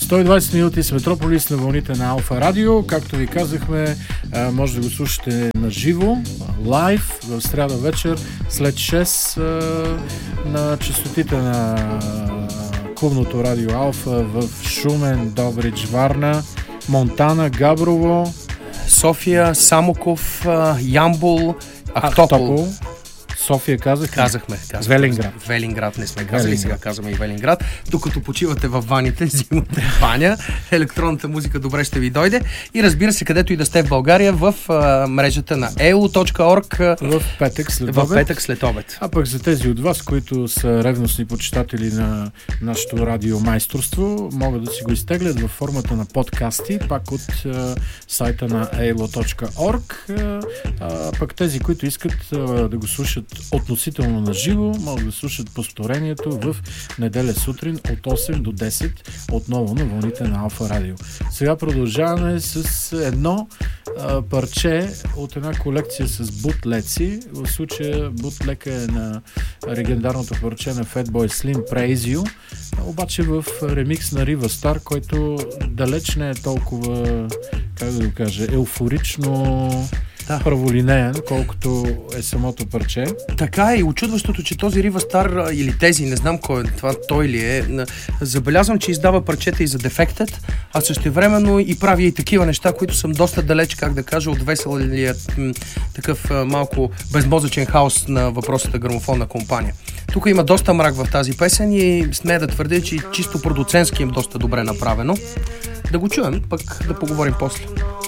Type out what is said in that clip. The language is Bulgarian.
120 минути с Метрополис на вълните на Алфа Радио. Както ви казахме, може да го слушате на живо, лайв, в сряда вечер, след 6 на честотите на клубното радио Алфа в Шумен, Добрич, Варна, Монтана, Габрово, София, Самоков, Ямбол, Ахтопол. София казахме. Велинград не сме казали, сега казваме и Велинград. Докато почивате във ваните, взимате баня, електронната музика добре ще ви дойде. И разбира се, където и да сте в България, в мрежата на elo.org в петък след обед. А пък за тези от вас, които са ревностни почитатели на нашето радиомайсторство, могат да си го изтеглят във формата на подкасти, пак от сайта на elo.org. Пък тези, които искат да го слушат относително на живо, могат да слушат повторението в неделя сутрин от 8 до 10, отново на вълните на Алфа Радио. Сега продължаваме с едно парче от една колекция с бутлеци. В случая бутлека е на легендарното парче на Fatboy Slim Praise You, обаче в ремикс на Riva Star, който далеч не е толкова, как да го кажа, еуфорично праволинеен, колкото е самото парче. Така е, и очудващото, че този Riva Star или тези, не знам кой е, това той ли е, забелязвам, че издава парчета и за Defected, а същевременно и прави и такива неща, които съм доста далеч, как да кажа, от веселия такъв малко безмозъчен хаос на въпросната грамофонна компания. Тук има доста мрак в тази песен и смея да твърдя, че чисто продуцентски им доста добре направено. Да го чуем, пък да поговорим после.